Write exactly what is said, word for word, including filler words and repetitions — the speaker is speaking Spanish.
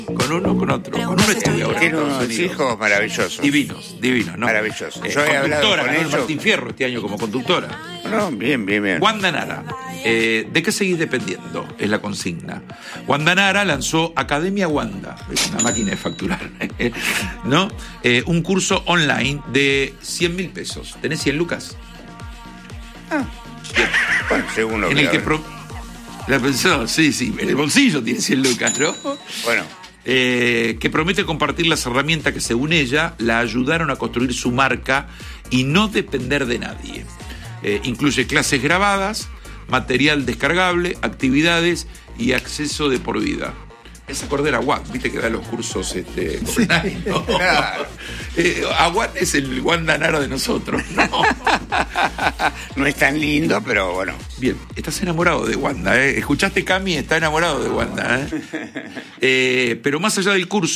Con uno, con otro. Con uno estuve ahora. Tiene unos hijos maravillosos. Divinos, divinos, ¿no? Maravillosos. Eh, Yo he hablado conductora, con ganó el ellos. Martín Fierro este año como conductora. No, bien, bien, bien. Wanda Nara, eh, ¿de qué seguís dependiendo? Es la consigna. Wanda Nara lanzó Academia Wanda, es una máquina de facturar, ¿no? Eh, un curso online de cien mil pesos. ¿Tenés cien lucas? Ah, bueno, según lo En que el que hablo. pro... La pensó, sí, sí, en el bolsillo tiene cien lucas, ¿no? Bueno, Eh, que promete compartir las herramientas que, según ella, la ayudaron a construir su marca y no depender de nadie. Eh, incluye clases grabadas, material descargable, actividades y acceso de por vida. Es acordar a Watt, viste que da los cursos este, online, ¿no? Claro. Eh, a Watt es el Wanda Nara de nosotros, ¿no? no es tan lindo, pero bueno. Bien, estás enamorado de Wanda, ¿eh? Escuchaste, Cami, está enamorado de Wanda, ¿eh? Eh, pero más allá del curso,